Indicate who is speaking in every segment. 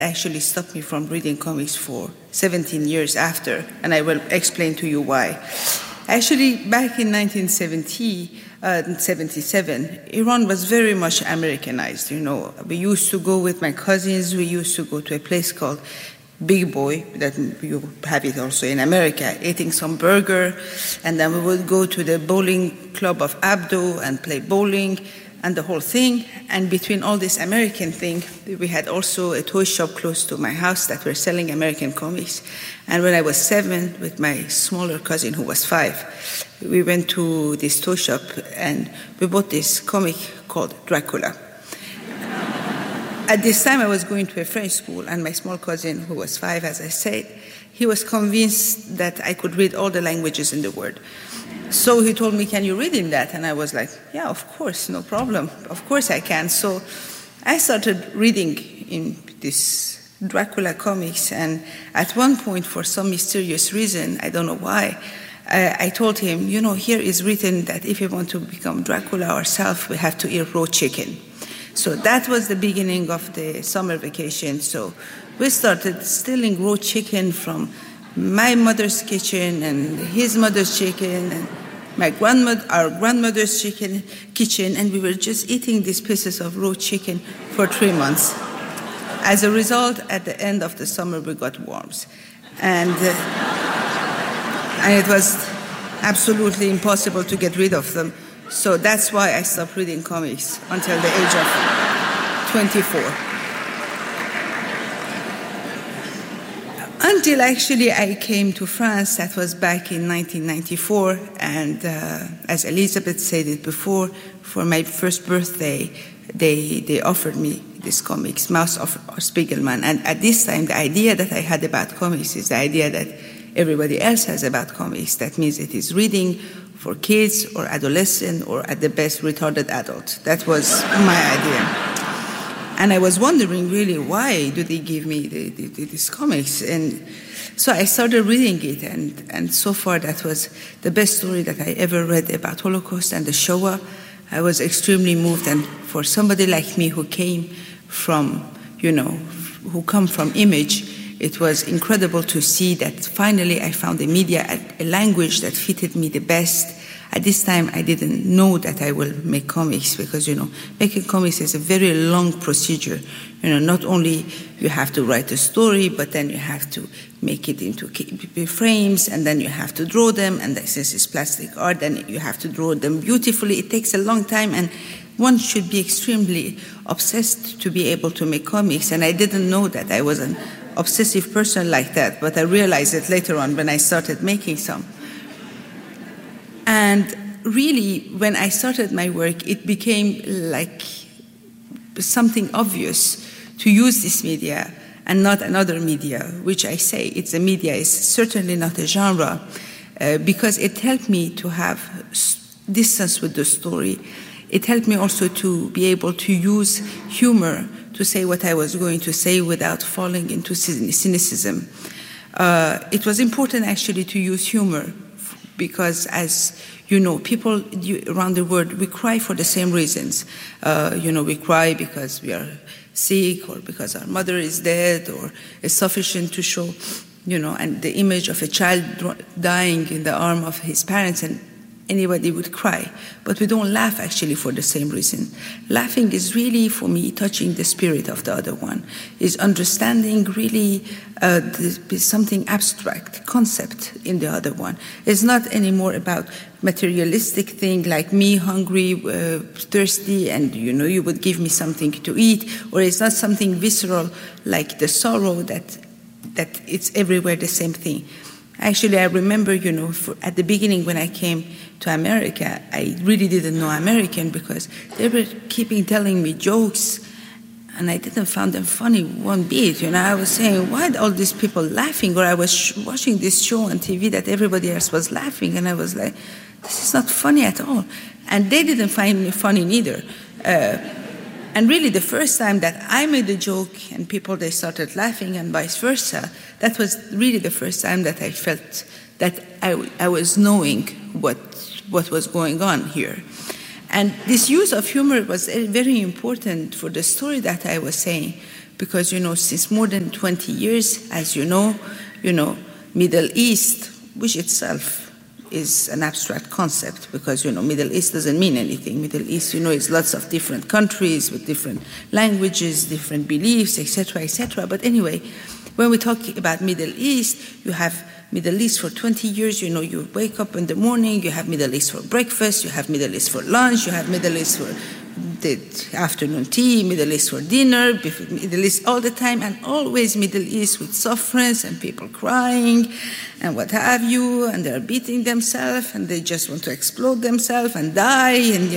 Speaker 1: actually stopped me from reading comics for 17 years after, and I will explain to you why. Actually, back in 1977, Iran was very much Americanized. We used to go with my cousins, we used to go to a place called Big Boy, that you have it also in America, eating some burger, and then we would go to the bowling club of Abdo and play bowling, and the whole thing. And between all this American thing, we had also a toy shop close to my house that were selling American comics. And when I was 7, with my smaller cousin who was 5, we went to this toy shop and we bought this comic called Dracula. At this time, I was going to a French school, and my small cousin, who was 5, as I said, he was convinced that I could read all the languages in the world. So he told me, "Can you read in that?" And I was like, "Yeah, of course, no problem. Of course I can." So I started reading in this Dracula comics, and at one point, for some mysterious reason, I don't know why, I told him, here is written that if we want to become Dracula ourselves, we have to eat raw chicken. So that was the beginning of the summer vacation. So we started stealing raw chicken from my mother's kitchen and his mother's chicken and our grandmother's kitchen, and we were just eating these pieces of raw chicken for 3 months. As a result, at the end of the summer, we got worms. And it was absolutely impossible to get rid of them. So that's why I stopped reading comics until the age of 24. Until actually I came to France, that was back in 1994, and as Elizabeth said it before, for my first birthday, they offered me this comics, Maus of Spiegelman. And at this time, the idea that I had about comics is the idea that everybody else has about comics. That means it is reading for kids or adolescent or at the best retarded adult. That was my idea. And I was wondering really, why do they give me these comics? And so I started reading it, and so far that was the best story that I ever read about Holocaust and the Shoah. I was extremely moved, and for somebody like me who came from, who come from image, it was incredible to see that finally I found a media, a language that fitted me the best. At this time, I didn't know that I will make comics because, making comics is a very long procedure. Not only you have to write a story, but then you have to make it into frames, and then you have to draw them, and since it's plastic art, then you have to draw them beautifully. It takes a long time, and one should be extremely obsessed to be able to make comics, and I didn't know that I was an obsessive person like that, but I realized it later on when I started making some. And really, when I started my work, it became like something obvious to use this media and not another media, which I say it's a media, it's certainly not a genre, because it helped me to have distance with the story. It helped me also to be able to use humor to say what I was going to say without falling into cynicism. It was important actually to use humor because, as people around the world, we cry for the same reasons. We cry because we are sick or because our mother is dead, or it's sufficient to show, and the image of a child dying in the arm of his parents, and anybody would cry. But we don't laugh actually for the same reason. Laughing is really, for me, touching the spirit of the other one, is understanding really something abstract, concept in the other one. It's not anymore about materialistic thing like me hungry, thirsty, and you would give me something to eat, or it's not something visceral like the sorrow that it's everywhere the same thing. Actually, I remember, at the beginning when I came to America, I really didn't know American because they were keeping telling me jokes, and I didn't find them funny one bit. I was saying, why are all these people laughing? Or I was watching this show on TV that everybody else was laughing, and I was like, this is not funny at all. And they didn't find me funny neither. And really, the first time that I made a joke and they started laughing and vice versa, that was really the first time that I felt that I was knowing what was going on here. And this use of humor was very important for the story that I was saying, because, since more than 20 years, as you know, Middle East, which itself is an abstract concept, because, Middle East doesn't mean anything. Middle East, is lots of different countries with different languages, different beliefs, etc., etc. But anyway, when we talk about Middle East, you have Middle East for 20 years, you wake up in the morning, you have Middle East for breakfast, you have Middle East for lunch, you have Middle East for the afternoon tea, Middle East for dinner, Middle East all the time, and always Middle East with sufferance and people crying and what have you, and they're beating themselves and they just want to explode themselves and die, and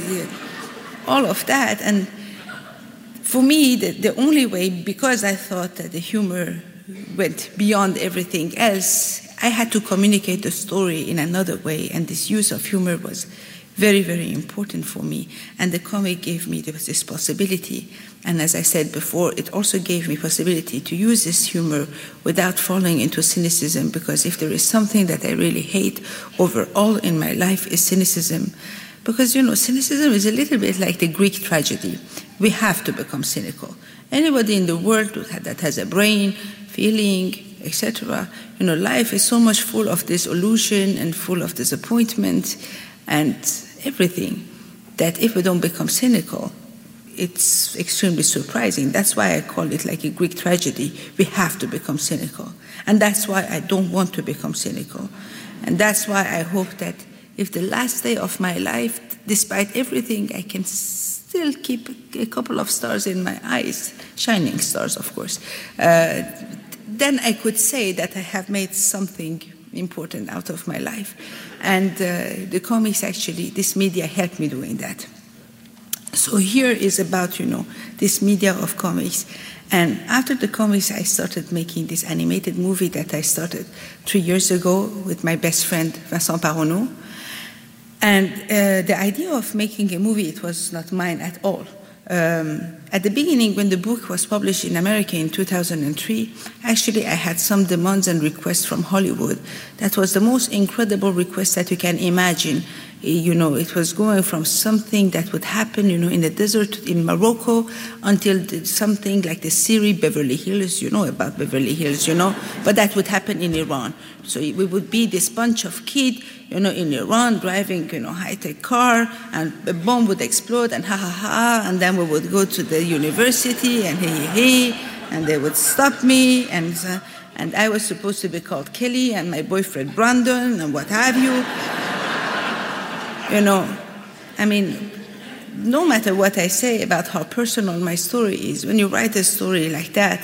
Speaker 1: all of that. And for me, the only way, because I thought that the humor went beyond everything else, I had to communicate the story in another way, and this use of humor was very, very important for me. And the comic gave me this possibility. And as I said before, it also gave me possibility to use this humor without falling into cynicism, because if there is something that I really hate overall in my life is cynicism. Because, cynicism is a little bit like the Greek tragedy. We have to become cynical. Anybody in the world that has a brain, feeling, etc., life is so much full of disillusion and full of disappointment and everything, that if we don't become cynical, it's extremely surprising. That's why I call it like a Greek tragedy. We have to become cynical. And that's why I don't want to become cynical. And that's why I hope that if the last day of my life, despite everything, I can still keep a couple of stars in my eyes, shining stars, of course, then I could say that I have made something important out of my life. And the comics, actually, this media helped me doing that. So here is about, this media of comics. And after the comics, I started making this animated movie that I started 3 years ago with my best friend, Vincent Paronneau. And the idea of making a movie, it was not mine at all. At the beginning, when the book was published in America in 2003, actually I had some demands and requests from Hollywood. That was the most incredible request that you can imagine. It was going from something that would happen, in the desert in Morocco until something like the series Beverly Hills, about Beverly Hills, but that would happen in Iran. So we would be this bunch of kids, in Iran driving, high-tech car, and a bomb would explode and ha, and then we would go to the university and hey, and they would stop me, and I was supposed to be called Kelly and my boyfriend Brandon and what have you. No matter what I say about how personal my story is, when you write a story like that,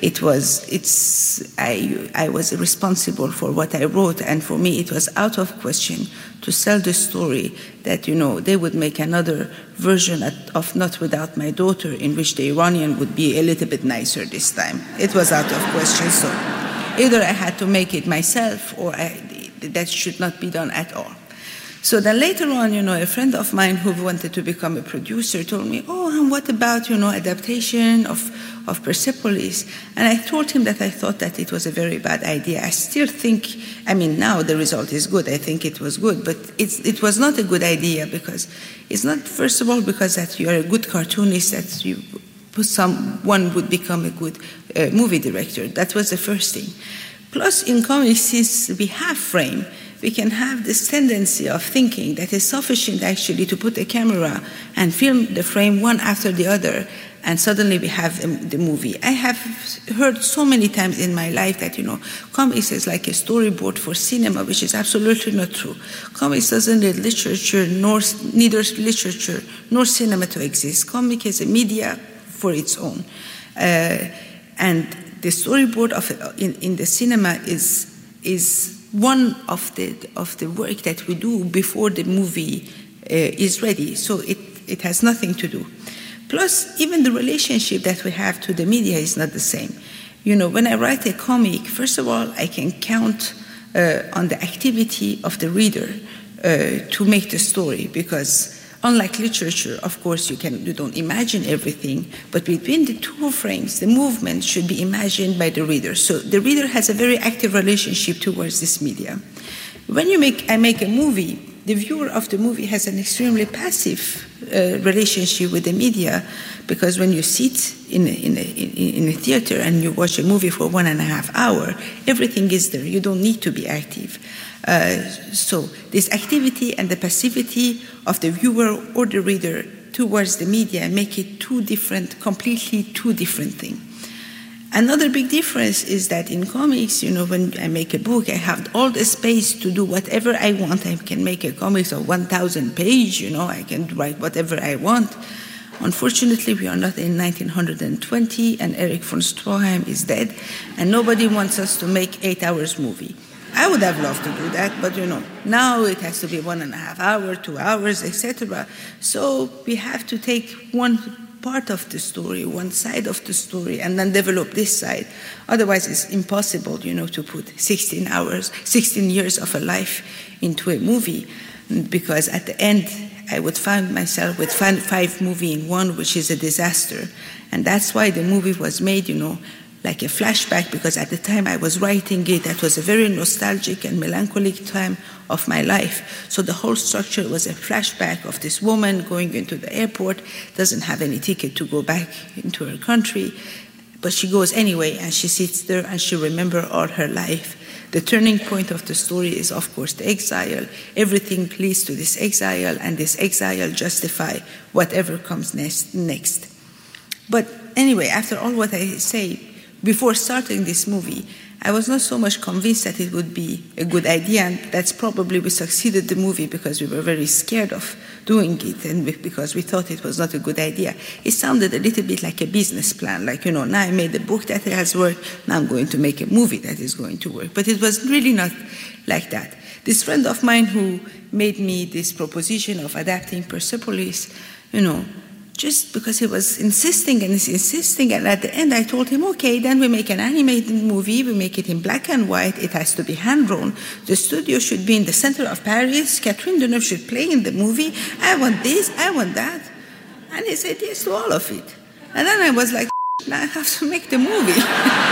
Speaker 1: I was responsible for what I wrote, and for me it was out of question to sell the story that, they would make another version of Not Without My Daughter, in which the Iranian would be a little bit nicer this time. It was out of question, so either I had to make it myself or that should not be done at all. So then later on, a friend of mine who wanted to become a producer told me, and what about, adaptation of Persepolis? And I told him that I thought that it was a very bad idea. I still think, now the result is good. I think it was good, but it was not a good idea, because it's not, first of all, because that you are a good cartoonist, that someone would become a good movie director. That was the first thing. Plus, in comics, since we have frame, we can have this tendency of thinking that it's sufficient actually to put a camera and film the frame one after the other, and suddenly we have the movie. I have heard so many times in my life that, comics is like a storyboard for cinema, which is absolutely not true. Comics doesn't need literature, neither literature nor cinema to exist. Comic is a media for its own. And the storyboard in the cinema is one of the work that we do before the movie is ready. So it has nothing to do. Plus, even the relationship that we have to the media is not the same. When I write a comic, first of all, I can count on the activity of the reader to make the story, because unlike literature, of course, you don't imagine everything, but between the two frames, the movement should be imagined by the reader. So the reader has a very active relationship towards this media. When I make a movie, the viewer of the movie has an extremely passive relationship with the media, because when you sit in a theater and you watch a movie for 1.5 hours, everything is there. You don't need to be active. So this activity and the passivity of the viewer or the reader towards the media make it completely two different things. Another big difference is that in comics, when I make a book, I have all the space to do whatever I want. I can make a comics of 1,000 pages, I can write whatever I want. Unfortunately, we are not in 1920, and Erich von Stroheim is dead, and nobody wants us to make 8 hours movie. I would have loved to do that, but now it has to be 1.5 hours, 2 hours, etc. So we have to take one part of the story, one side of the story, and then develop this side. Otherwise, it's impossible, to put 16 years of a life into a movie, because at the end, I would find myself with 5 movies in one, which is a disaster. And that's why the movie was made, like a flashback, because at the time I was writing it, that was a very nostalgic and melancholic time of my life. So the whole structure was a flashback of this woman going into the airport, doesn't have any ticket to go back into her country, but she goes anyway, and she sits there and she remembers all her life. The turning point of the story is, of course, the exile. Everything leads to this exile, and this exile justifies whatever comes next. But anyway, after all what I say, before starting this movie, I was not so much convinced that it would be a good idea, and that's probably we succeeded the movie because we were very scared of doing it, and because we thought it was not a good idea. It sounded a little bit like a business plan, like, now I made a book that has worked, now I'm going to make a movie that is going to work. But it was really not like that. This friend of mine who made me this proposition of adapting Persepolis, just because he was insisting, and at the end I told him, okay, then we make an animated movie, we make it in black and white, it has to be hand-drawn, the studio should be in the center of Paris, Catherine Deneuve should play in the movie, I want this, I want that. And he said yes to all of it. And then I was like, now I have to make the movie.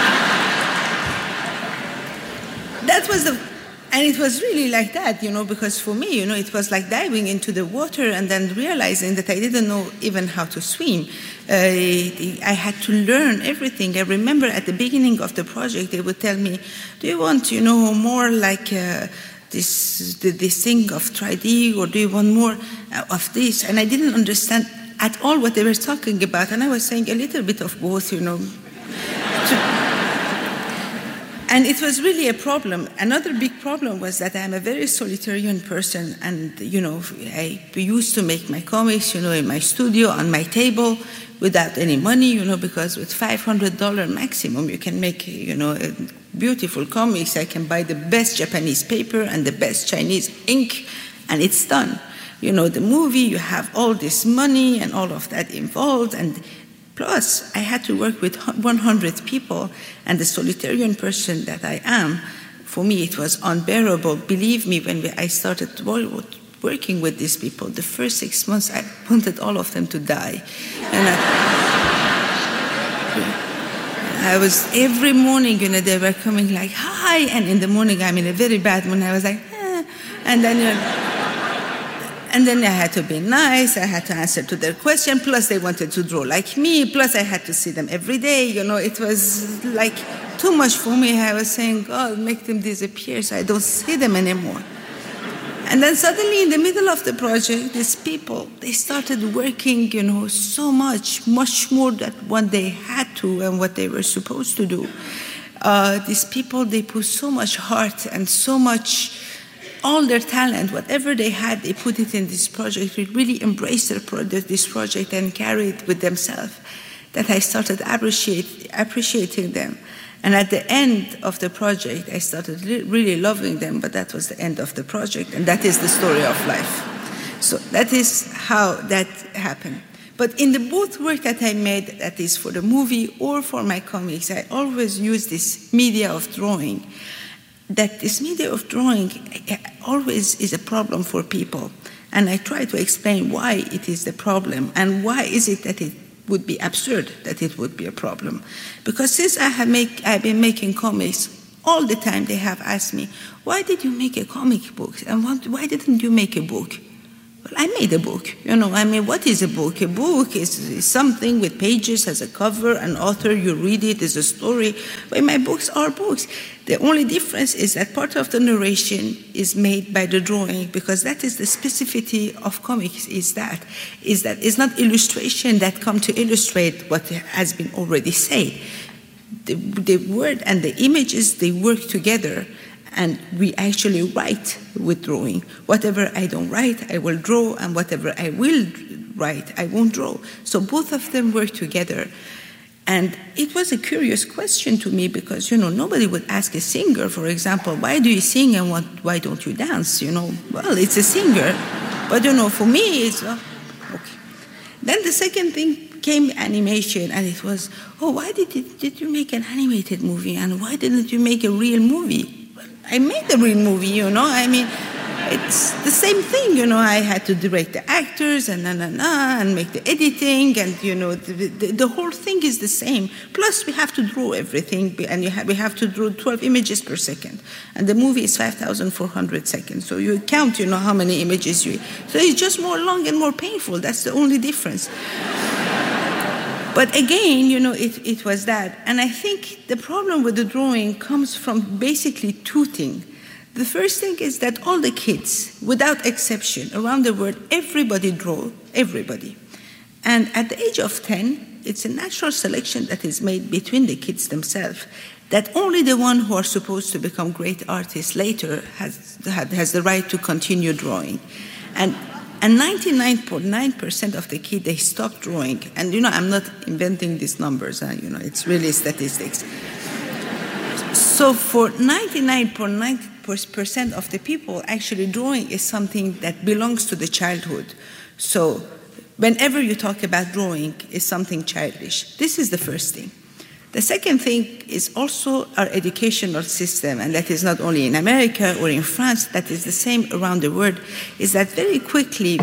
Speaker 1: And it was really like that, because for me, it was like diving into the water and then realizing that I didn't know even how to swim. I had to learn everything. I remember at the beginning of the project, they would tell me, do you want, more like this thing of 3D, or do you want more of this? And I didn't understand at all what they were talking about. And I was saying a little bit of both, And it was really a problem. Another big problem was that I'm a very solitarian person, and, I used to make my comics, in my studio, on my table, without any money, because with $500 maximum, you can make, a beautiful comics. I can buy the best Japanese paper and the best Chinese ink, and it's done. The movie, you have all this money and all of that involved, and plus, I had to work with 100 people, and the solitarian person that I am, for me it was unbearable. Believe me, when I started working with these people, the first 6 months I wanted all of them to die. And I was, every morning, they were coming like, hi, and in the morning I'm in a very bad mood, I was like, and then, and then I had to be nice, I had to answer to their question, plus they wanted to draw like me, plus I had to see them every day, it was like too much for me. I was saying, God, make them disappear so I don't see them anymore. And then suddenly in the middle of the project, these people, they started working, so much more than what they had to and what they were supposed to do. These people, they put so much heart and so much, all their talent, whatever they had, they put it in this project. They really embraced this project and carried it with themselves, that I started appreciating them. And at the end of the project, I started really loving them, but that was the end of the project, and that is the story of life. So that is how that happened. But in the both work that I made, that is for the movie or for my comics, I always use this media of drawing. That this media of drawing always is a problem for people. And I try to explain why it is the problem and why is it that it would be absurd that it would be a problem. Because since I've been making comics all the time they have asked me, why did you make a comic book? And why didn't you make a book? Well, I made a book. What is a book? A book is something with pages, has a cover, an author, you read it, there's a story. But my books are books. The only difference is that part of the narration is made by the drawing, because that is the specificity of comics, is that it's not illustration that come to illustrate what has been already said. The word and the images, they work together. And we actually write with drawing. Whatever I don't write, I will draw, and whatever I will write, I won't draw. So both of them work together. And it was a curious question to me because, nobody would ask a singer, for example, why do you sing and why don't you dance? Well, it's a singer. But, for me, it's, okay. Then the second thing came animation, and it was, why did you make an animated movie? And why didn't you make a real movie? I made a real movie, it's the same thing, I had to direct the actors and and make the editing, and the whole thing is the same. Plus we have to draw everything, and we have to draw 12 images per second, and the movie is 5,400 seconds. So you count, how many images so it's just more long and more painful. That's the only difference. But again, it was that. And I think the problem with the drawing comes from basically two things. The first thing is that all the kids, without exception, around the world, everybody draw, everybody. And at the age of 10, it's a natural selection that is made between the kids themselves, that only the one who are supposed to become great artists later has the right to continue drawing. And 99.9% of the kids, they stop drawing. And, I'm not inventing these numbers. It's really statistics. So for 99.9% of the people, actually drawing is something that belongs to the childhood. So whenever you talk about drawing, it's something childish. This is the first thing. The second thing is also our educational system, and that is not only in America or in France, that is the same around the world, is that very quickly,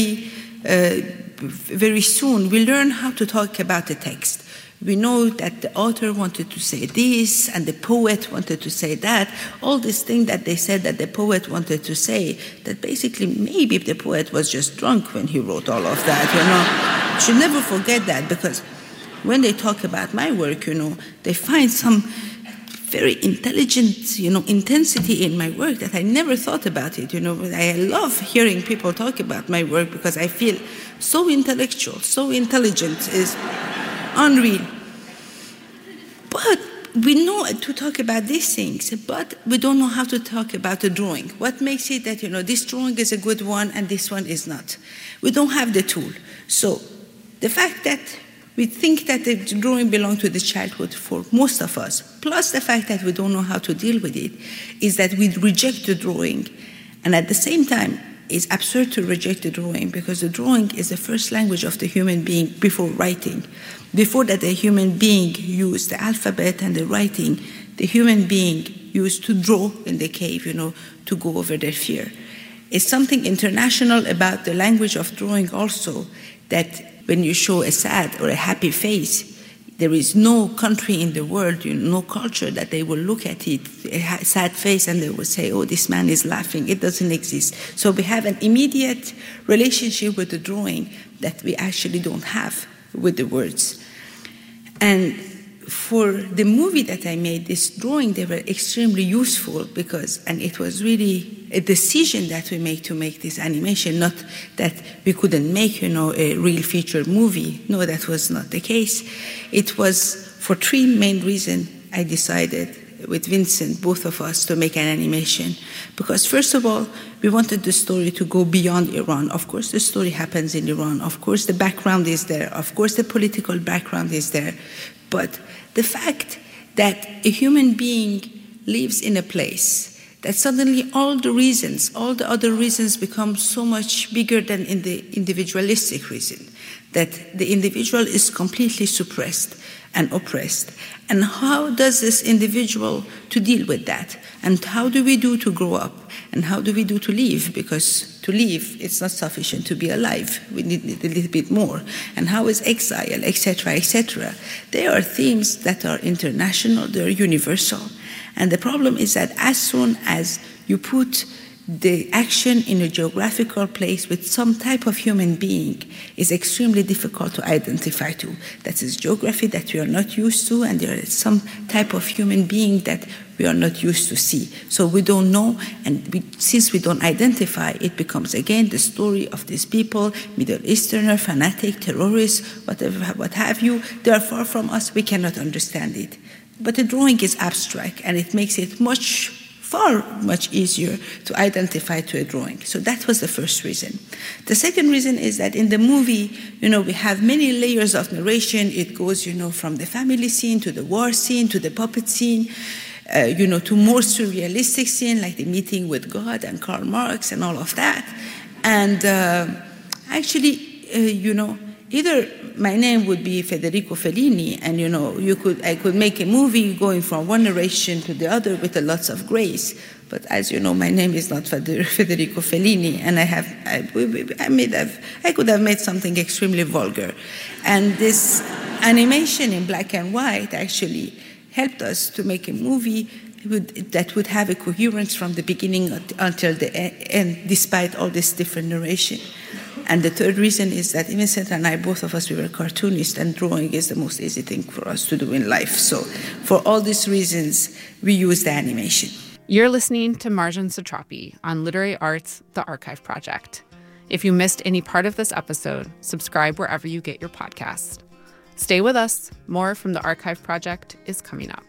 Speaker 1: very soon, we learn how to talk about the text. We know that the author wanted to say this, and the poet wanted to say that. All these things that they said that the poet wanted to say, that basically maybe the poet was just drunk when he wrote all of that, You should never forget that, because when they talk about my work, they find some very intelligent, intensity in my work that I never thought about it. I love hearing people talk about my work because I feel so intellectual, so intelligent, is unreal. But we know to talk about these things, but we don't know how to talk about the drawing. What makes it that, this drawing is a good one and this one is not? We don't have the tool. So the fact that we think that the drawing belongs to the childhood for most of us, plus the fact that we don't know how to deal with it, is that we reject the drawing. And at the same time, it's absurd to reject the drawing, because the drawing is the first language of the human being before writing. Before that, the human being used the alphabet and the writing, the human being used to draw in the cave, to go over their fear. It's something international about the language of drawing also, that when you show a sad or a happy face, there is no country in the world, no culture that they will look at it, a sad face, and they will say, oh, this man is laughing. It doesn't exist. So we have an immediate relationship with the drawing that we actually don't have with the words. And for the movie that I made, this drawing, they were extremely useful and it was really a decision that we made to make this animation, not that we couldn't make, a real feature movie. No, that was not the case. It was for three main reasons I decided with Vincent, both of us, to make an animation. Because first of all, we wanted the story to go beyond Iran. Of course, the story happens in Iran. Of course, the background is there. Of course, the political background is there. But the fact that a human being lives in a place that suddenly all the other reasons become so much bigger than in the individualistic reason, that the individual is completely suppressed and oppressed. And how does this individual to deal with that? And how do we do to grow up? And how do we do to live? Because to live, it's not sufficient to be alive. We need a little bit more. And how is exile, etc., etc.? They are themes that are international, they're universal. And the problem is that as soon as you put the action in a geographical place with some type of human being is extremely difficult to identify to. That is geography that we are not used to, and there is some type of human being that we are not used to see. So we don't know, and since we don't identify, it becomes again the story of these people, Middle Easterner, fanatic, terrorists, whatever, what have you. They are far from us, we cannot understand it. But the drawing is abstract, and it makes it much easier to identify to a drawing. So that was the first reason. The second reason is that in the movie, we have many layers of narration. It goes, from the family scene to the war scene to the puppet scene, to more surrealistic scene like the meeting with God and Karl Marx and all of that. And either my name would be Federico Fellini, and I could make a movie going from one narration to the other with lots of grace. But as you know, my name is not Federico Fellini, and I could have made something extremely vulgar. And this animation in black and white actually helped us to make a movie that would have a coherence from the beginning until the end, despite all this different narration. And the third reason is that Vincent and I, both of us, we were cartoonists, and drawing is the most easy thing for us to do in life. So for all these reasons, we use the animation.
Speaker 2: You're listening to Marjan Satrapi on Literary Arts, The Archive Project. If you missed any part of this episode, subscribe wherever you get your podcasts. Stay with us. More from The Archive Project is coming up.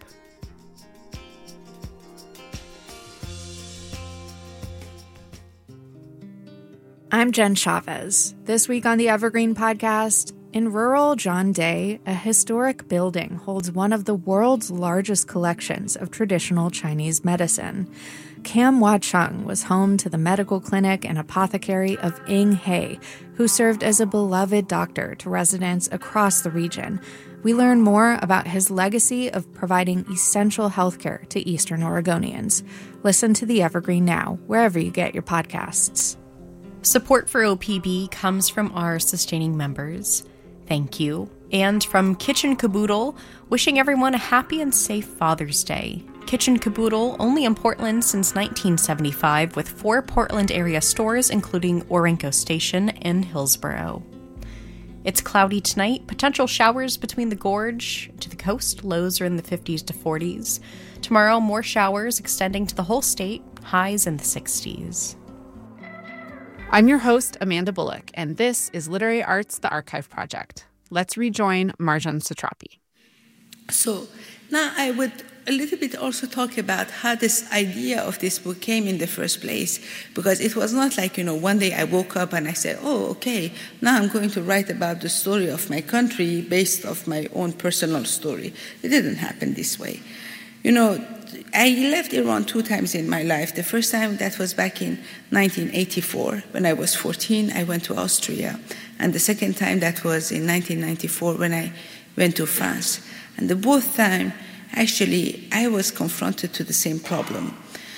Speaker 3: I'm Jen Chavez. This week on the Evergreen Podcast, in rural John Day, a historic building holds one of the world's largest collections of traditional Chinese medicine. Kam Wah Chung was home to the medical clinic and apothecary of Ing He, who served as a beloved doctor to residents across the region. We learn more about his legacy of providing essential healthcare to Eastern Oregonians. Listen to the Evergreen now, wherever you get your podcasts.
Speaker 4: Support for OPB comes from our sustaining members. Thank you. And from Kitchen Caboodle, wishing everyone a happy and safe Father's Day. Kitchen Caboodle, only in Portland since 1975, with 4 Portland area stores, including Orenco Station and Hillsboro. It's cloudy tonight, potential showers between the gorge to the coast, lows are in the 50s to 40s. Tomorrow, more showers extending to the whole state, highs in the 60s.
Speaker 2: I'm your host, Amanda Bullock, and this is Literary Arts, The Archive Project. Let's rejoin Marjan Satrapi.
Speaker 1: So now I would a little bit also talk about how this idea of this book came in the first place, because it was not like, one day I woke up and I said, oh, okay, now I'm going to write about the story of my country based off my own personal story. It didn't happen this way. I left Iran 2 times in my life. The first time, that was back in 1984. When I was 14, I went to Austria. And the second time, that was in 1994 when I went to France. And both times, actually, I was confronted to the same problem.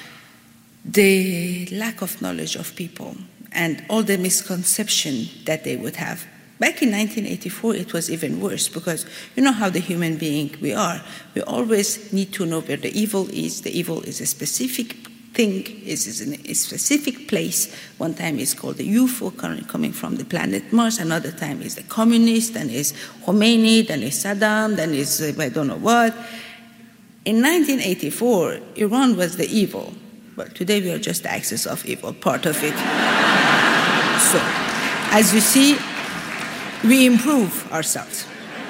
Speaker 1: The lack of knowledge of people and all the misconception that they would have. Back in 1984, it was even worse, because you know how the human being we are. We always need to know where the evil is. The evil is a specific thing, is in a specific place. One time it's called the UFO coming from the planet Mars. Another time is the communist, then is Khomeini, then is Saddam, then is I don't know what. In 1984, Iran was the evil. Well, today we are just the axis of evil, part of it. So, as you see, we improve ourselves.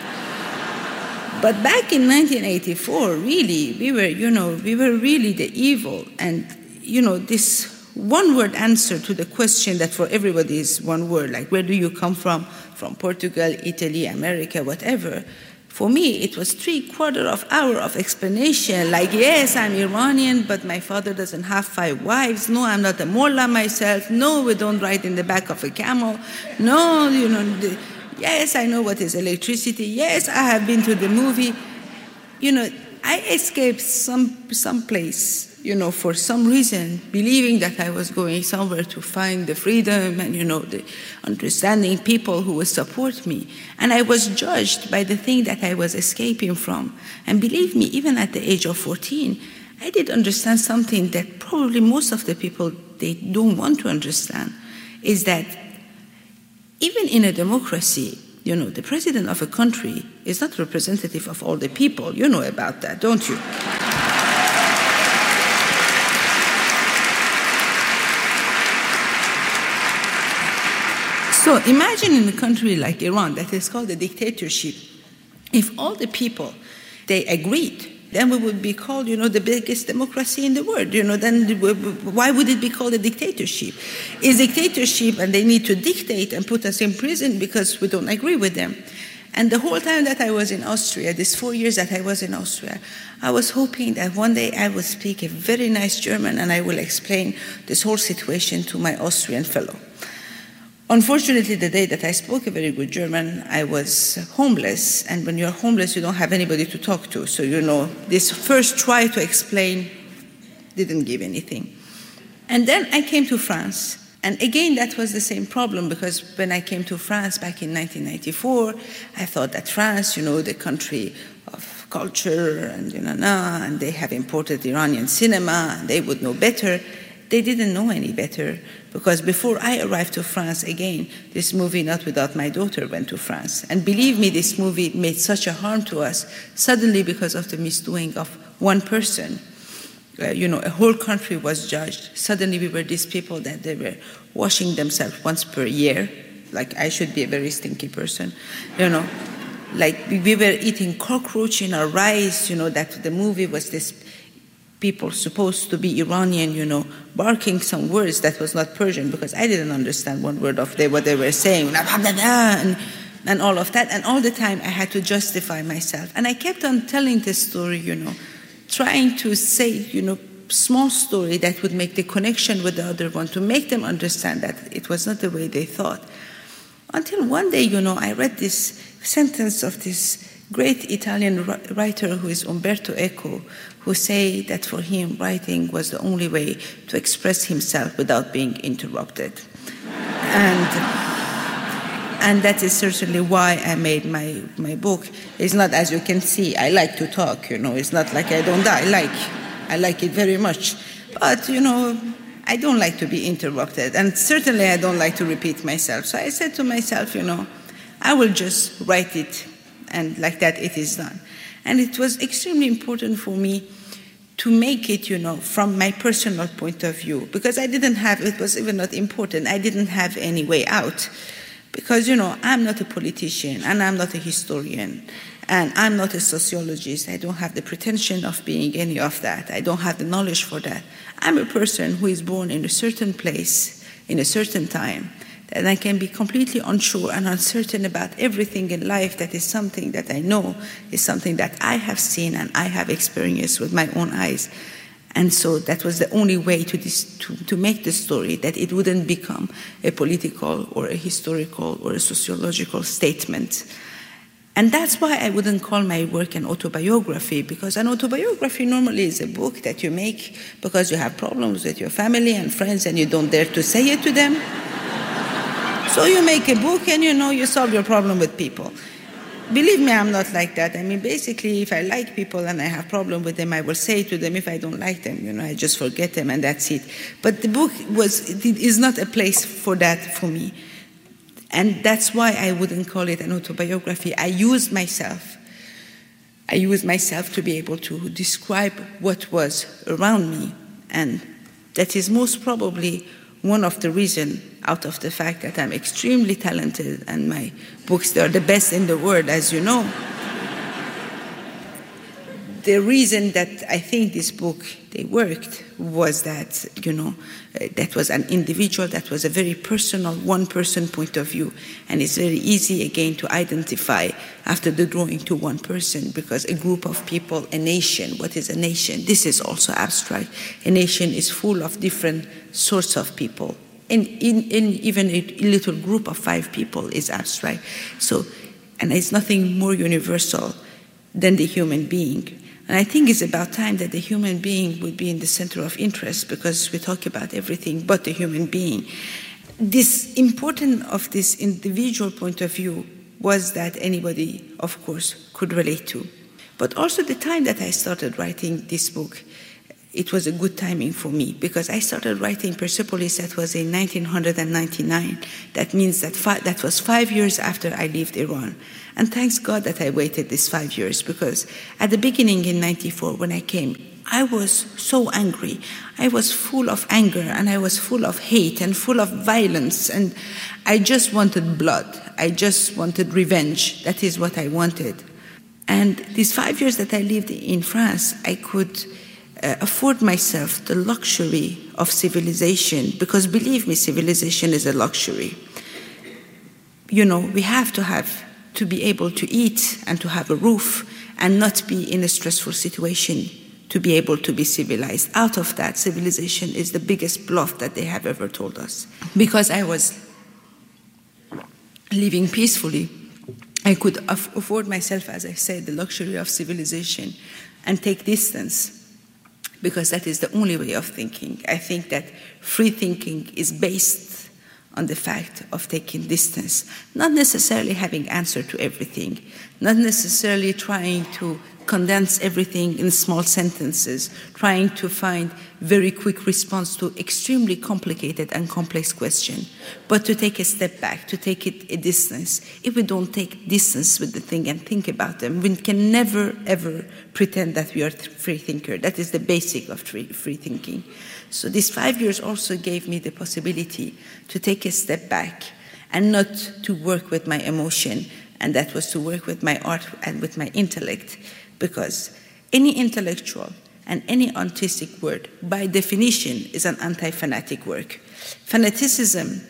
Speaker 1: But back in 1984, really, we were really the evil. And, this one-word answer to the question that for everybody is one word, like where do you come from Portugal, Italy, America, whatever. For me, it was 3/4 hour of explanation, like, yes, I'm Iranian, but my father doesn't have 5 wives. No, I'm not a mullah myself. No, we don't ride in the back of a camel. No, yes, I know what is electricity. Yes, I have been to the movie. I escaped some place, for some reason, believing that I was going somewhere to find the freedom and, the understanding people who would support me. And I was judged by the thing that I was escaping from. And believe me, even at the age of 14, I did understand something that probably most of the people, they don't want to understand, is that even in a democracy, the president of a country is not representative of all the people. You know about that, don't you? So imagine in a country like Iran that is called a dictatorship, if all the people, they agreed, then we would be called, the biggest democracy in the world. Then why would it be called a dictatorship? It's dictatorship and they need to dictate and put us in prison because we don't agree with them. And the whole time that I was in Austria, these 4 years that I was in Austria, I was hoping that one day I would speak a very nice German and I will explain this whole situation to my Austrian fellow. Unfortunately, the day that I spoke a very good German, I was homeless. And when you're homeless, you don't have anybody to talk to. So, this first try to explain didn't give anything. And then I came to France. And again, that was the same problem, because when I came to France back in 1994, I thought that France, the country of culture and they have imported Iranian cinema, and they would know better. They didn't know any better, because before I arrived to France, again, this movie, Not Without My Daughter, went to France. And believe me, this movie made such a harm to us, suddenly because of the misdoing of one person. A whole country was judged. Suddenly we were these people that they were washing themselves once per year, like I should be a very stinky person, Like we were eating cockroach in our rice, that the movie was this people supposed to be Iranian, barking some words that was not Persian, because I didn't understand one word of what they were saying, and all of that. And all the time I had to justify myself. And I kept on telling this story, trying to say, small story that would make the connection with the other one, to make them understand that it was not the way they thought. Until one day, I read this sentence of this great Italian writer who is Umberto Eco, who say that for him writing was the only way to express himself without being interrupted. And that is certainly why I made my book. It's not, as you can see, I like to talk, It's not like I don't I like it very much. But, I don't like to be interrupted. And certainly I don't like to repeat myself. So I said to myself, I will just write it, and like that it is done. And it was extremely important for me to make it, from my personal point of view, because it was even not important, I didn't have any way out. Because, I'm not a politician, and I'm not a historian, and I'm not a sociologist. I don't have the pretension of being any of that. I don't have the knowledge for that. I'm a person who is born in a certain place, in a certain time, and I can be completely unsure and uncertain about everything in life. That is something that I know, is something that I have seen and I have experienced with my own eyes. And so that was the only way to make the story, that it wouldn't become a political or a historical or a sociological statement. And that's why I wouldn't call my work an autobiography, because an autobiography normally is a book that you make because you have problems with your family and friends and you don't dare to say it to them. So you make a book and you solve your problem with people. Believe me, I'm not like that. I mean, basically, if I like people and I have a problem with them, I will say to them. If I don't like them, I just forget them and that's it. But the book is not a place for that for me. And that's why I wouldn't call it an autobiography. I used myself to be able to describe what was around me. And that is most probably one of the reasons, out of the fact that I'm extremely talented and my books, they're the best in the world, as you know. The reason that I think this book, they worked, was that, that was an individual, that was a very personal, one-person point of view. And it's very easy, again, to identify after the drawing to one person, because a group of people, a nation, what is a nation? This is also abstract. A nation is full of different sorts of people. And even a little group of 5 people is abstract. So, and it's nothing more universal than the human being. And I think it's about time that the human being would be in the center of interest, because we talk about everything but the human being. This important of this individual point of view was that anybody, of course, could relate to. But also the time that I started writing this book, it was a good timing for me, because I started writing Persepolis, that was in 1999. That means that was 5 years after I left Iran. And thanks God that I waited these 5 years, because at the beginning in 94, when I came, I was so angry. I was full of anger, and I was full of hate and full of violence, and I just wanted blood. I just wanted revenge. That is what I wanted. And these 5 years that I lived in France, I could afford myself the luxury of civilization, because believe me, civilization is a luxury. You know, we have to be able to eat and to have a roof and not be in a stressful situation to be able to be civilized. Out of that, civilization is the biggest bluff that they have ever told us. Because I was living peacefully, I could afford myself, as I said, the luxury of civilization and take distance, because that is the only way of thinking. I think that free thinking is based on the fact of taking distance, not necessarily having answer to everything, not necessarily trying to condense everything in small sentences, trying to find very quick response to extremely complicated and complex question, but to take a step back, to take it a distance. If we don't take distance with the thing and think about them, we can never, ever pretend that we are free thinker. That is the basic of free thinking. So these 5 years also gave me the possibility to take a step back and not to work with my emotion, and that was to work with my art and with my intellect, because any intellectual and any artistic word, by definition, is an anti-fanatic work. Fanaticism,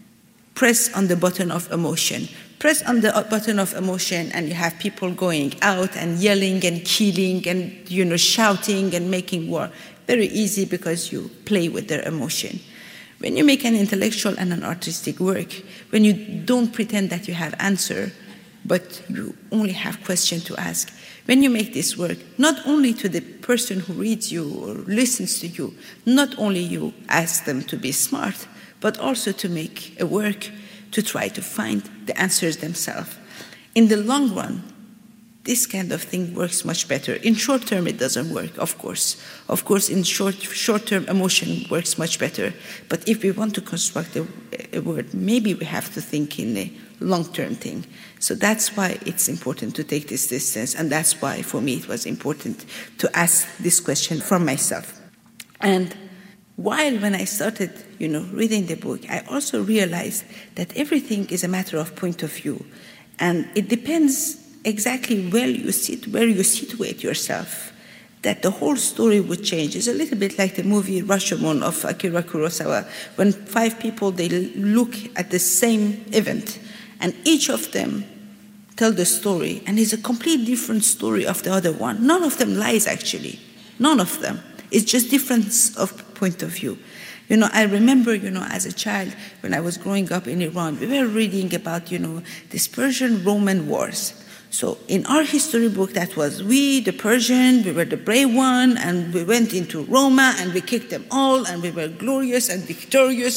Speaker 1: press on the button of emotion. Press on the button of emotion and you have people going out and yelling and killing and, shouting and making war. Very easy, because you play with their emotion. When you make an intellectual and an artistic work, when you don't pretend that you have answer, but you only have question to ask, when you make this work, not only to the person who reads you or listens to you, not only you ask them to be smart, but also to make a work to try to find the answers themselves. In the long run, this kind of thing works much better. In short term, it doesn't work, of course. Of course, in short term, emotion works much better. But if we want to construct a word, maybe we have to think in a long-term thing. So that's why it's important to take this distance, and that's why, for me, it was important to ask this question from myself. And when I started, reading the book, I also realized that everything is a matter of point of view, and it depends exactly where you situate yourself, that the whole story would change. It's a little bit like the movie Rashomon of Akira Kurosawa, when 5 people, they look at the same event, and each of them tell the story, and it's a completely different story of the other one. None of them lies, actually. None of them. It's just difference of point of view. I remember, as a child, when I was growing up in Iran, we were reading about, these Persian-Roman wars. So in our history book, that was we, the Persian, we were the brave one, and we went into Roma, and we kicked them all, and we were glorious and victorious.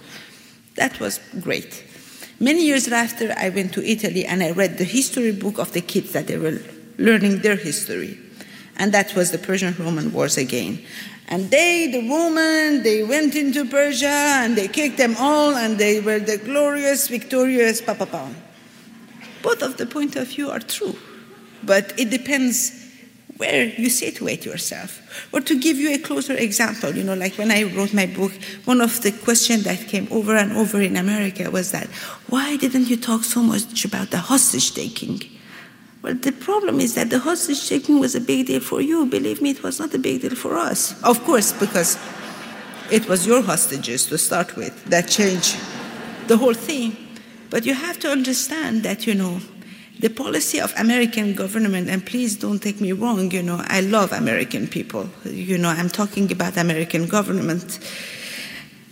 Speaker 1: That was great. Many years after, I went to Italy, and I read the history book of the kids that they were learning their history. And that was the Persian-Roman wars again. And the Roman, they went into Persia, and they kicked them all, and they were the glorious, victorious, pa-pa-pa. Both of the point of view are true, but it depends where you situate yourself. Or to give you a closer example, like when I wrote my book, one of the questions that came over and over in America was that, why didn't you talk so much about the hostage taking? Well, the problem is that the hostage taking was a big deal for you. Believe me, it was not a big deal for us. Of course, because it was your hostages to start with that changed the whole thing. But you have to understand that, the policy of American government, and please don't take me wrong, I love American people. I'm talking about American government.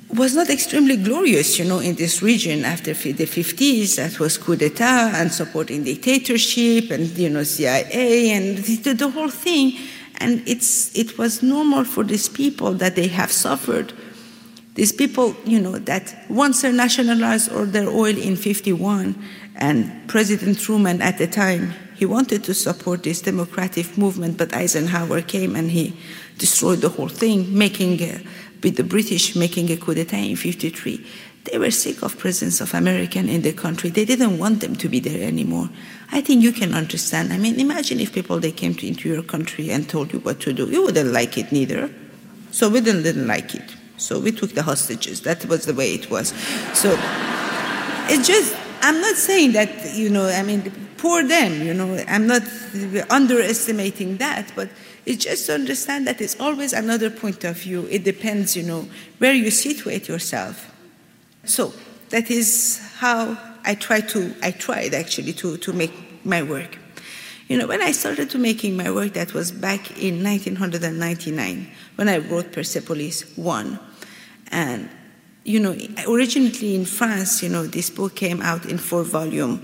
Speaker 1: was not extremely glorious, in this region after the 50s. That was coup d'etat and supporting dictatorship and, CIA and the whole thing. And it was normal for these people that they have suffered. These people, that once they nationalized all their oil in 1951, and President Truman at the time, he wanted to support this democratic movement, but Eisenhower came and he destroyed the whole thing, with the British making a coup d'etat in 1953. They were sick of presence of American in the country. They didn't want them to be there anymore. I think you can understand. I mean, imagine if they came into your country and told you what to do. You wouldn't like it neither. So we didn't like it. So we took the hostages. That was the way it was. So it's just, I'm not saying that, poor them, I'm not underestimating that, but it's just to understand that it's always another point of view. It depends, where you situate yourself. So that is how I tried actually to make my work. When I started to making my work, that was back in 1999, when I wrote Persepolis 1. And, originally in France, this book came out in 4 volumes.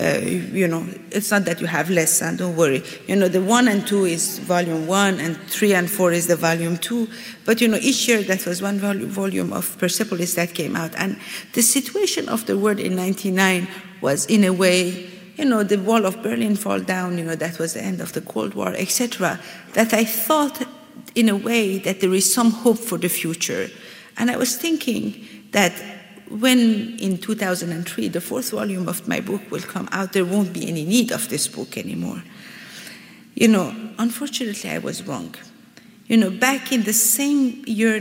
Speaker 1: It's not that you have less, don't worry. The 1 and 2 is volume 1, and 3 and 4 is the volume 2. But, each year that was one volume of Persepolis that came out. And the situation of the world in 1999 was, in a way, the wall of Berlin fall down, that was the end of the Cold War, etc., that I thought, in a way, that there is some hope for the future. And I was thinking that when, in 2003, the 4th volume of my book will come out, there won't be any need of this book anymore. Unfortunately, I was wrong. Back in the same year,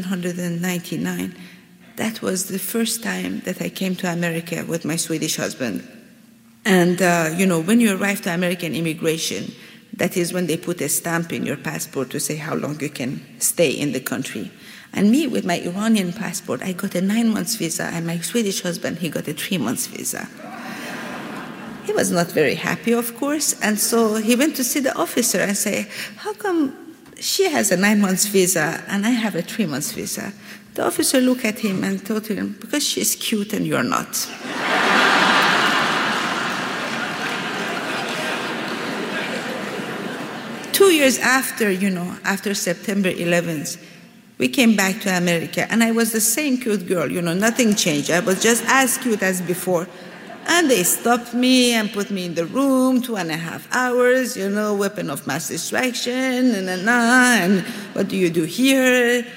Speaker 1: 1999, that was the first time that I came to America with my Swedish husband. And, when you arrive to American immigration, that is when they put a stamp in your passport to say how long you can stay in the country. And me, with my Iranian passport, I got a 9-month visa, and my Swedish husband, he got a 3-month visa. He was not very happy, of course, and so he went to see the officer and say, how come she has a 9-month visa and I have a 3-month visa? The officer looked at him and told him, because she's cute and you're not. 2 years after, after September 11th, we came back to America, and I was the same cute girl, nothing changed. I was just as cute as before. And they stopped me and put me in the room, 2.5 hours, weapon of mass destruction, and what do you do here?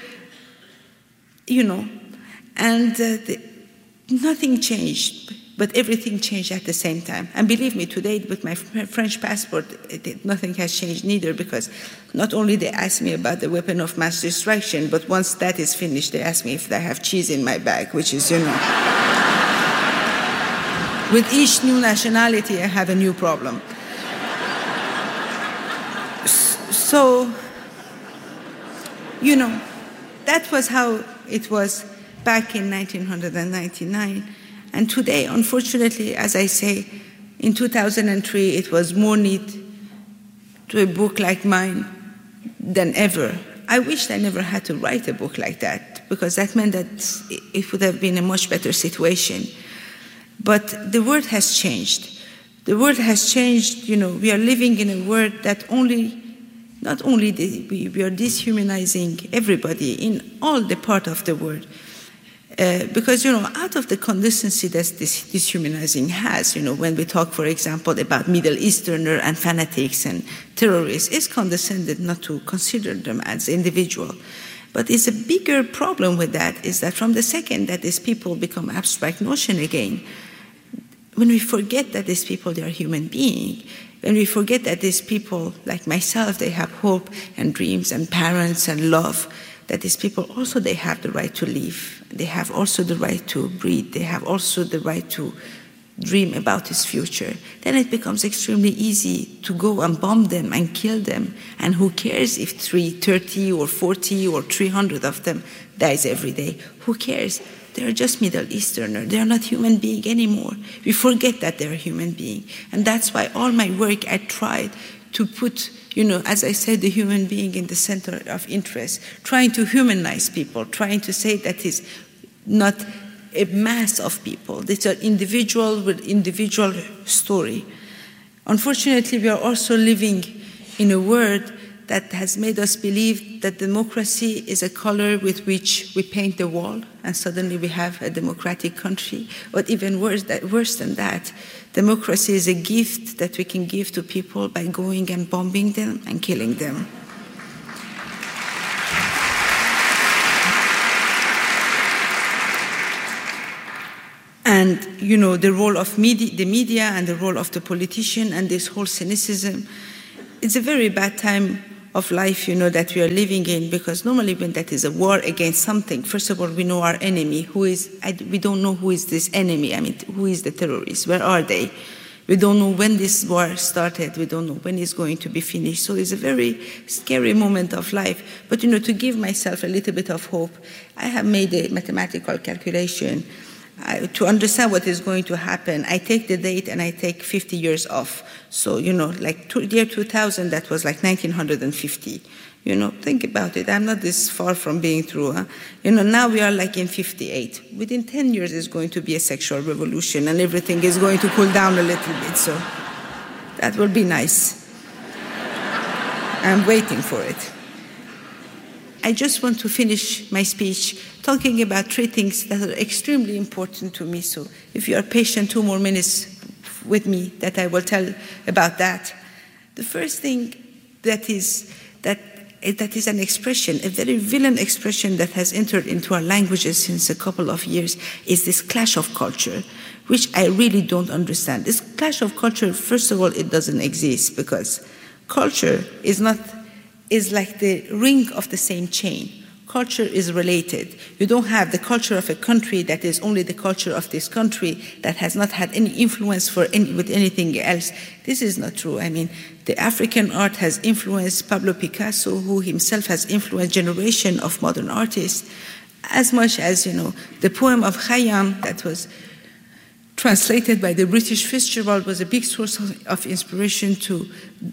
Speaker 1: And nothing changed. But everything changed at the same time. And believe me, today with my French passport, nothing has changed neither, because not only they ask me about the weapon of mass destruction, but once that is finished, they ask me if I have cheese in my bag, which is, with each new nationality, I have a new problem. So, that was how it was back in 1999. And today, unfortunately, as I say, in 2003, it was more need to a book like mine than ever. I wished I never had to write a book like that, because that meant that it would have been a much better situation. But the world has changed. The world has changed. We are living in a world that not only we are dehumanizing everybody in all the part of the world. Because, out of the consistency that this dehumanizing has, when we talk, for example, about Middle Easterner and fanatics and terrorists, it's condescended not to consider them as individual. But it's a bigger problem with that is that from the second that these people become abstract notion again, when we forget that these people, they are human beings, when we forget that these people, like myself, they have hope and dreams and parents and love, that these people also, they have the right to live. They have also the right to breathe. They have also the right to dream about his future. Then it becomes extremely easy to go and bomb them and kill them. And who cares if 30 or 40 or 300 of them dies every day? Who cares? They're just Middle Easterner. They're not human being anymore. We forget that they're human being. And that's why all my work I tried to put, as I said, the human being in the center of interest, trying to humanize people, trying to say that not a mass of people. These are individual with individual story. Unfortunately, we are also living in a world that has made us believe that democracy is a color with which we paint the wall, and suddenly we have a democratic country. But even worse than that, democracy is a gift that we can give to people by going and bombing them and killing them. And, the role of the media and the role of the politician and this whole cynicism, it's a very bad time of life, that we are living in, because normally when that is a war against something, first of all, we know our enemy, we don't know who is this enemy. I mean, who is the terrorists? Where are they? We don't know when this war started. We don't know when it's going to be finished. So it's a very scary moment of life. But, to give myself a little bit of hope, I have made a mathematical calculation. To understand what is going to happen, I take the date and I take 50 years off. So, year 2000, that was like 1950. Think about it. I'm not this far from being through. Huh? Now we are like in 58. Within 10 years, there's going to be a sexual revolution and everything is going to cool down a little bit. So that will be nice. I'm waiting for it. I just want to finish my speech talking about three things that are extremely important to me. So if you are patient, 2 more minutes with me that I will tell about that. The first thing that is an expression, a very villain expression that has entered into our languages since a couple of years, is this clash of culture, which I really don't understand. This clash of culture, first of all, it doesn't exist because culture is like the ring of the same chain. Culture is related. You don't have the culture of a country that is only the culture of this country that has not had any influence with anything else. This is not true. I mean, the African art has influenced Pablo Picasso, who himself has influenced a generation of modern artists, as much as, the poem of Khayyam that was translated by the British Fitzgerald was a big source of inspiration to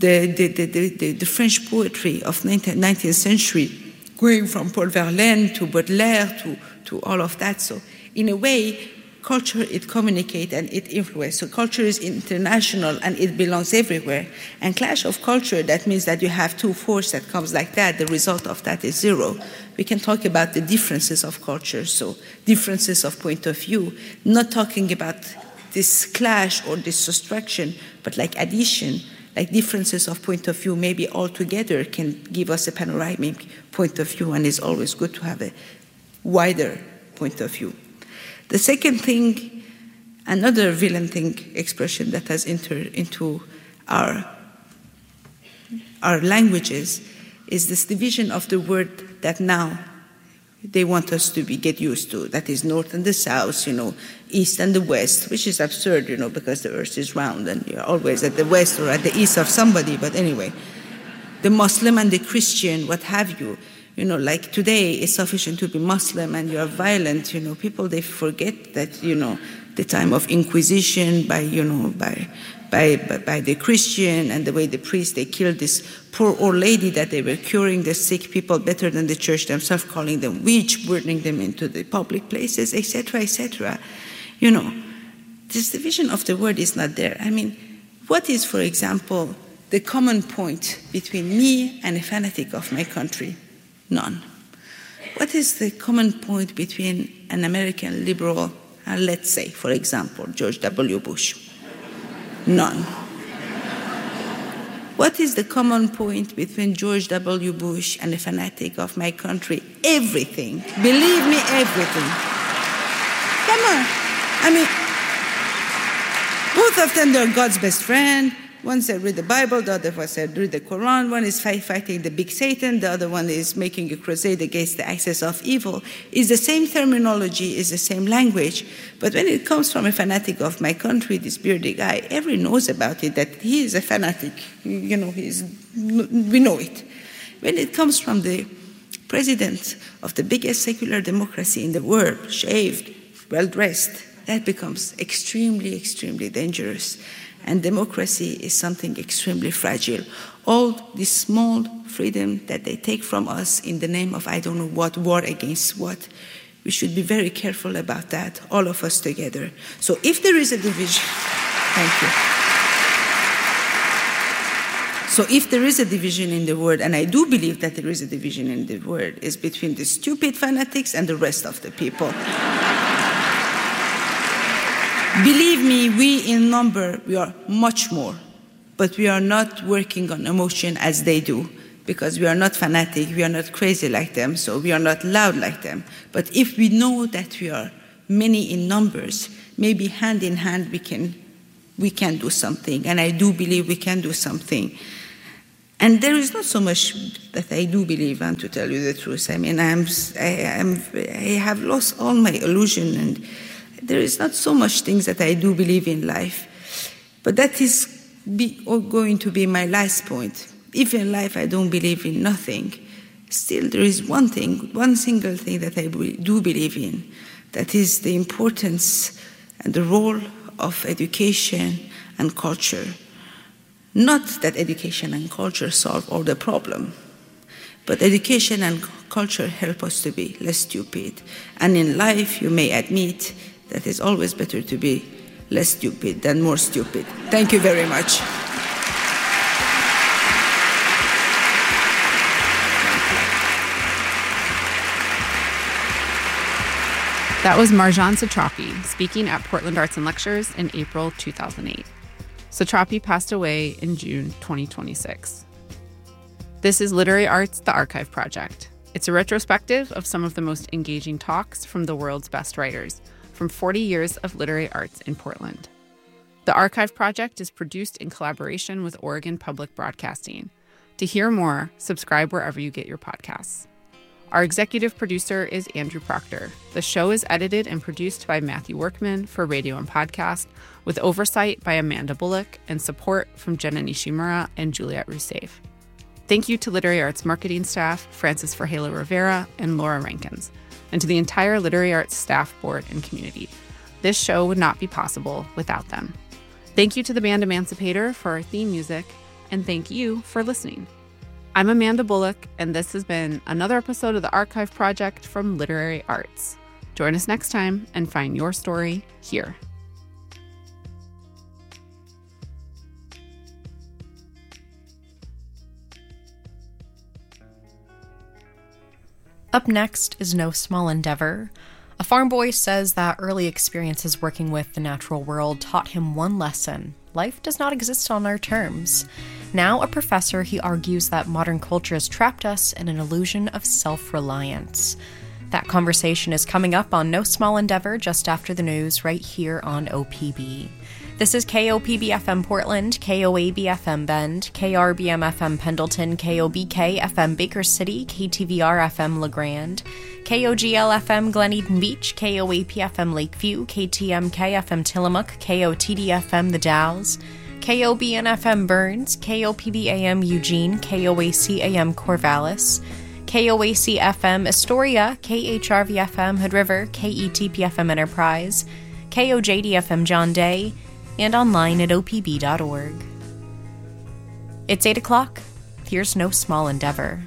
Speaker 1: the French poetry of 19th century, going from Paul Verlaine to Baudelaire to all of that. So in a way, culture, it communicates and it influences. So culture is international and it belongs everywhere. And clash of culture, that means that you have two forces that comes like that. The result of that is zero. We can talk about the differences of culture, so differences of point of view, not talking about this clash or this subtraction, but like addition, like differences of point of view, maybe all together can give us a panoramic point of view, and it's always good to have a wider point of view. The second thing, another villain thing expression that has entered into our languages is this division of the word that now they want us to get used to. That is north and the south, east and the west, which is absurd, because the earth is round and you're always at the west or at the east of somebody. But anyway, the Muslim and the Christian, what have you, like today it's sufficient to be Muslim and you're violent, people, they forget that, the time of Inquisition by the Christian and the way the priests, they killed this poor old lady that they were curing the sick people better than the church themselves, calling them witch, burning them into the public places, etc., etc. This division of the word is not there. I mean, what is, for example, the common point between me and a fanatic of my country? None. What is the common point between an American liberal and, let's say, for example, George W. Bush? None. What is the common point between George W. Bush and a fanatic of my country? Everything. Believe me, everything. Come on. I mean, both of them, they're God's best friend. One said read the Bible, the other one said read the Quran. One is fighting the big Satan, the other one is making a crusade against the axis of evil. It's the same terminology, it's the same language. But when it comes from a fanatic of my country, this bearded guy, everyone knows about it, that he is a fanatic. We know it. When it comes from the president of the biggest secular democracy in the world, shaved, well-dressed, that becomes extremely, extremely dangerous. And democracy is something extremely fragile. All this small freedom that they take from us in the name of I don't know what, war against what, We should be very careful about that, all of us together. So if there is a division, thank you. So if there is a division in the world, and I do believe that there is a division in the world, is between the stupid fanatics and the rest of the people. Believe me, we in number, we are much more, but we are not working on emotion as they do, because we are not fanatic, we are not crazy like them, so we are not loud like them. But if we know that we are many in numbers, maybe hand in hand we can do something, and I do believe we can do something. And there is not so much that I do believe, and to tell you the truth. I mean, I have lost all my illusion, and there is not so much things that I do believe in life. But that is going to be my last point. If in life I don't believe in nothing, still there is one thing, one single thing that I do believe in. That is the importance and the role of education and culture. Not that education and culture solve all the problem, but education and culture help us to be less stupid. And in life, you may admit that it's always better to be less stupid than more stupid. Thank you very much.
Speaker 2: That was Marjane Satrapi speaking at Portland Arts and Lectures in April 2008. Satrapi passed away in June 2026. This is Literary Arts, the Archive Project. It's a retrospective of some of the most engaging talks from the world's best writers from 40 years of literary arts in Portland. The Archive Project is produced in collaboration with Oregon Public Broadcasting. To hear more, subscribe wherever you get your podcasts. Our executive producer is Andrew Proctor. The show is edited and produced by Matthew Workman for radio and podcast, with oversight by Amanda Bullock and support from Jenna Nishimura and Juliette Rousseff. Thank you to Literary Arts marketing staff, Francis Verhela Rivera and Laura Rankins, and to the entire Literary Arts staff, board, and community. This show would not be possible without them. Thank you to the band Emancipator for our theme music, and thank you for listening. I'm Amanda Bullock, and this has been another episode of the Archive Project from Literary Arts. Join us next time and find your story here.
Speaker 4: Up next is No Small Endeavor. A farm boy says that early experiences working with the natural world taught him one lesson: life does not exist on our terms. Now a professor, he argues that modern culture has trapped us in an illusion of self-reliance. That conversation is coming up on No Small Endeavor just after the news right here on OPB. This is KOPB FM Portland, KOAB FM Bend, KRBM FM Pendleton, KOBK FM Baker City, KTVR FM LeGrand, KOGL FM Glen Eden Beach, KOAP FM Lakeview, KTMK FM Tillamook, KOTD FM The Dalles, KOBN FM Burns, KOPB AM Eugene, KOAC AM Corvallis, KOAC FM Astoria, KHRV FM Hood River, KETP FM Enterprise, KOJD FM John Day, and online at opb.org. It's 8 o'clock. Here's No Small Endeavor.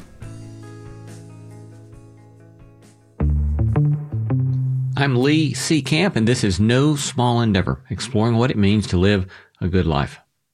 Speaker 5: I'm Lee C. Camp, and this is No Small Endeavor, exploring what it means to live a good life.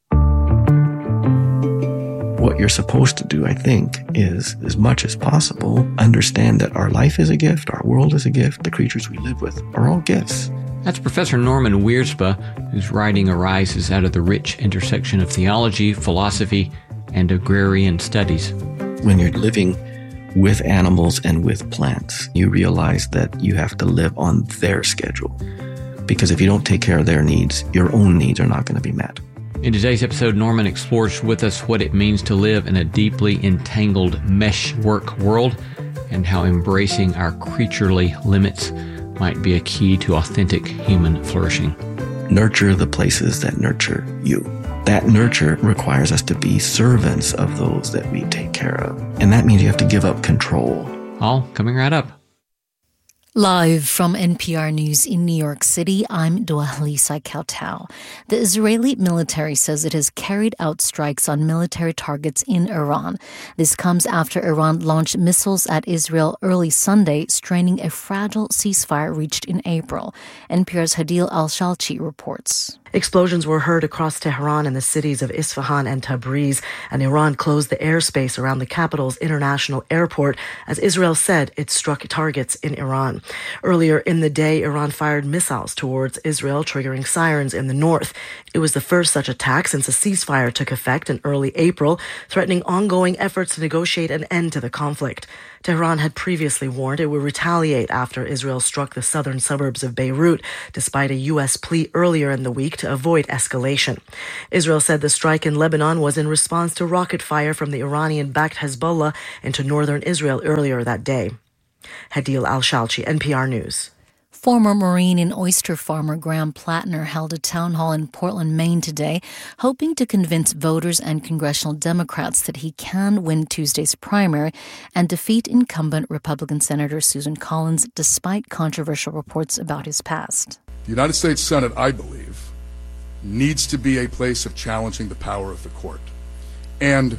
Speaker 6: What you're supposed to do, I think, is, as much as possible, understand that our life is a gift, our world is a gift, the creatures we live with are all gifts.
Speaker 5: That's Professor Norman Wiersbe, whose writing arises out of the rich intersection of theology, philosophy, and agrarian studies.
Speaker 6: When you're living with animals and with plants, you realize that you have to live on their schedule. Because if you don't take care of their needs, your own needs are not going to be met.
Speaker 5: In today's episode, Norman explores with us what it means to live in a deeply entangled meshwork world and how embracing our creaturely limits might be a key to authentic human flourishing.
Speaker 6: Nurture the places that nurture you. That nurture requires us to be servants of those that we take care of. And that means you have to give up control.
Speaker 5: All coming right up.
Speaker 7: Live from NPR News in New York City, I'm Dua-Lisa Kautal. The Israeli military says it has carried out strikes on military targets in Iran. This comes after Iran launched missiles at Israel early Sunday, straining a fragile ceasefire reached in April. NPR's Hadil Al-Shalchi reports.
Speaker 8: Explosions were heard across Tehran and the cities of Isfahan and Tabriz, and Iran closed the airspace around the capital's international airport as Israel said it struck targets in Iran. Earlier in the day, Iran fired missiles towards Israel, triggering sirens in the north. It was the first such attack since a ceasefire took effect in early April, threatening ongoing efforts to negotiate an end to the conflict. Tehran had previously warned it would retaliate after Israel struck the southern suburbs of Beirut, despite a U.S. plea earlier in the week to avoid escalation. Israel said the strike in Lebanon was in response to rocket fire from the Iranian-backed Hezbollah into northern Israel earlier that day. Hadil Al-Shalchi, NPR News.
Speaker 7: Former Marine and oyster farmer Graham Plattner held a town hall in Portland, Maine today, hoping to convince voters and congressional Democrats that he can win Tuesday's primary and defeat incumbent Republican Senator Susan Collins, despite controversial reports about his past.
Speaker 9: The United States Senate, I believe, needs to be a place of challenging the power of the court. And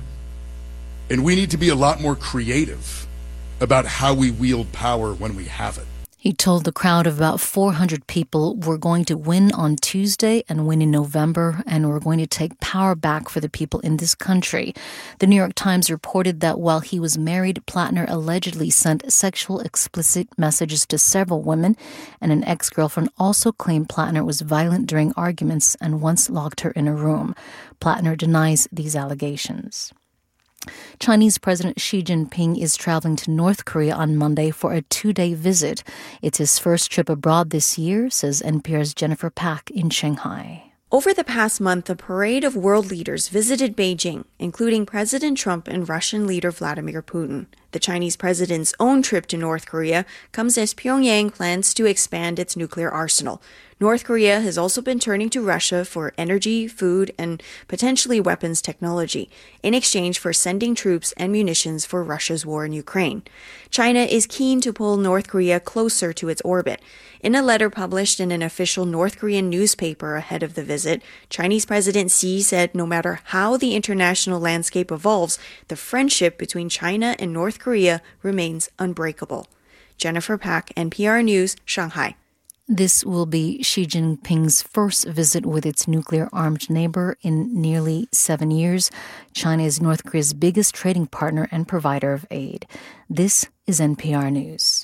Speaker 9: we need to be a lot more creative about how we wield power when we have it.
Speaker 7: He told the crowd of about 400 people, "We're going to win on Tuesday and win in November, and we're going to take power back for the people in this country." The New York Times reported that while he was married, Plattner allegedly sent sexual explicit messages to several women, and an ex-girlfriend also claimed Plattner was violent during arguments and once locked her in a room. Plattner denies these allegations. Chinese President Xi Jinping is traveling to North Korea on Monday for a 2-day visit. It's his first trip abroad this year, says NPR's Jennifer Pak in Shanghai.
Speaker 10: Over the past month, a parade of world leaders visited Beijing, including President Trump and Russian leader Vladimir Putin. The Chinese president's own trip to North Korea comes as Pyongyang plans to expand its nuclear arsenal. North Korea has also been turning to Russia for energy, food, and potentially weapons technology in exchange for sending troops and munitions for Russia's war in Ukraine. China is keen to pull North Korea closer to its orbit. In a letter published in an official North Korean newspaper ahead of the visit, Chinese President Xi said no matter how the international landscape evolves, the friendship between China and North Korea remains unbreakable. Jennifer Pak, NPR News, Shanghai.
Speaker 7: This will be Xi Jinping's first visit with its nuclear-armed neighbor in nearly 7 years. China is North Korea's biggest trading partner and provider of aid. This is NPR News.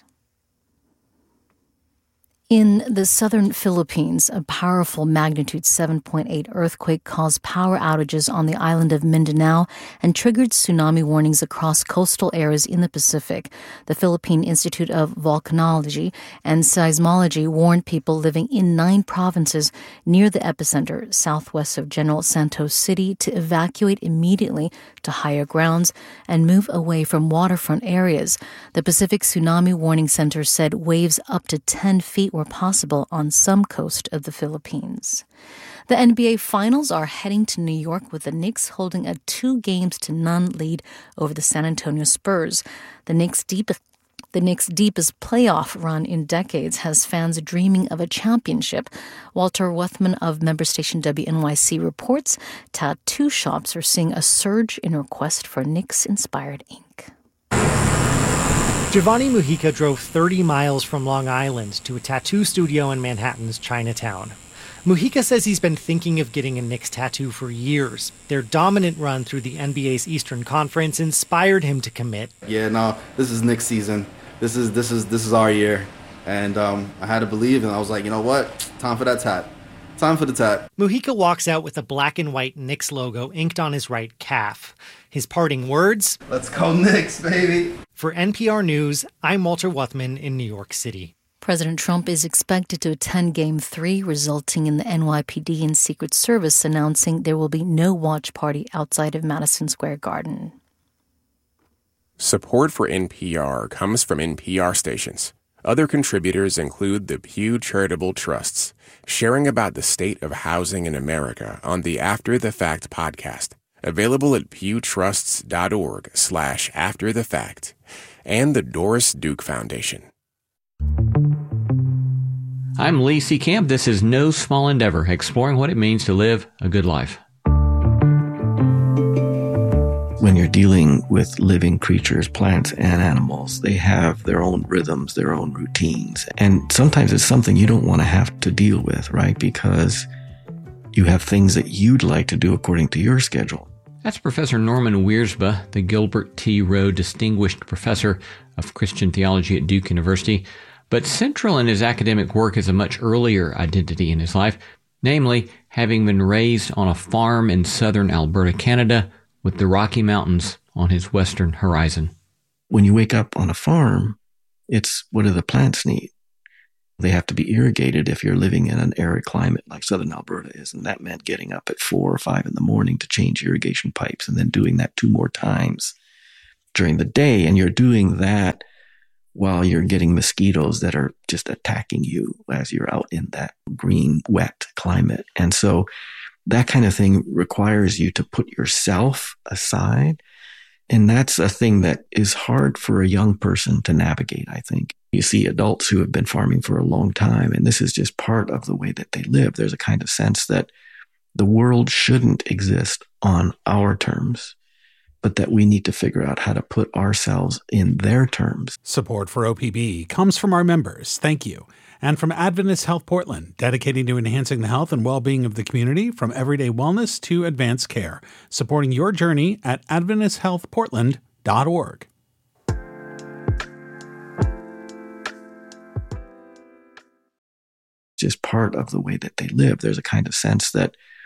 Speaker 7: In the southern Philippines, a powerful magnitude 7.8 earthquake caused power outages on the island of Mindanao and triggered tsunami warnings across coastal areas in the Pacific. The Philippine Institute of Volcanology and Seismology warned people living in 9 provinces near the epicenter, southwest of General Santos City, to evacuate immediately to higher grounds and move away from waterfront areas. The Pacific Tsunami Warning Center said waves up to 10 feet were possible on some coast of the Philippines. The NBA Finals are heading to New York with the Knicks holding a 2-0 lead over the San Antonio Spurs. The Knicks' deepest playoff run in decades has fans dreaming of a championship. Walter Wuthman of member station WNYC reports tattoo shops are seeing a surge in requests for Knicks-inspired ink.
Speaker 11: Giovanni Mujica drove 30 miles from Long Island to a tattoo studio in Manhattan's Chinatown. Mujica says he's been thinking of getting a Knicks tattoo for years. Their dominant run through the NBA's Eastern Conference inspired him to commit.
Speaker 12: Yeah, no, this is Knicks season. This is our year. And I had to believe, and I was like, you know what? Time for that tat. Time for the tat.
Speaker 11: Mujica walks out with a black and white Knicks logo inked on his right calf. His parting words?
Speaker 12: Let's go Knicks, baby.
Speaker 11: For NPR News, I'm Walter Wuthman in New York City.
Speaker 7: President Trump is expected to attend Game 3, resulting in the NYPD and Secret Service announcing there will be no watch party outside of Madison Square Garden.
Speaker 13: Support for NPR comes from NPR stations. Other contributors include the Pew Charitable Trusts, sharing about the state of housing in America on the After the Fact podcast, available at pewtrusts.org/afterthefact, and the Doris Duke Foundation.
Speaker 5: I'm Lee C. Camp. This is No Small Endeavor, exploring what it means to live a good life.
Speaker 6: When you're dealing with living creatures, plants and animals, they have their own rhythms, their own routines. And sometimes it's something you don't want to have to deal with, right? Because you have things that you'd like to do according to your schedule.
Speaker 5: That's Professor Norman Wiersbe, the Gilbert T. Rowe Distinguished Professor of Christian Theology at Duke University. But central in his academic work is a much earlier identity in his life, namely having been raised on a farm in southern Alberta, Canada, with the Rocky Mountains on his western horizon.
Speaker 6: When you wake up on a farm, it's what do the plants need? They have to be irrigated if you're living in an arid climate like southern Alberta is. And that meant getting up at 4 or 5 in the morning to change irrigation pipes and then doing that 2 more times during the day. And you're doing that while you're getting mosquitoes that are just attacking you as you're out in that green, wet climate. And so that kind of thing requires you to put yourself aside. And that's a thing that is hard for a young person to navigate, I think. You see adults who have been farming for a long time, and this is just part of the way that they live. There's a kind of sense that the world shouldn't exist on our terms, but that we need to figure out how to put ourselves in their terms.
Speaker 14: Support for OPB comes from our members. Thank you. And from Adventist Health Portland, dedicated to enhancing the health and well-being of the community from everyday wellness to advanced care. Supporting your journey at AdventistHealthPortland.org.
Speaker 6: Just part of the way that they live. There's a kind of sense that